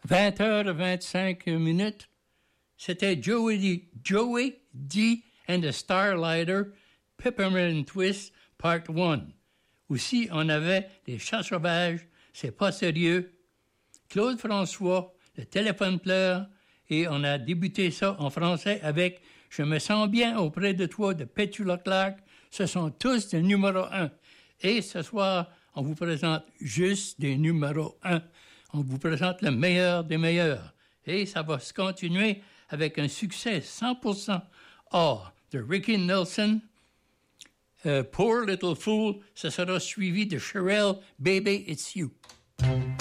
20h25. C'était Joey D and the Starlighter, Peppermint Twist, Part 1. Aussi, on avait Les Chats sauvages, C'est pas sérieux, Claude François, Le téléphone pleure, et on a débuté ça en français avec Je me sens bien auprès de toi de Petula Clark. Ce sont tous des numéros 1. Et ce soir, on vous présente juste des numéros 1. On vous présente le meilleur des meilleurs. Et ça va se continuer avec un succès 100% or de Ricky Nelson, Poor Little Fool. Ça sera suivi de Cherelle, Baby, It's You.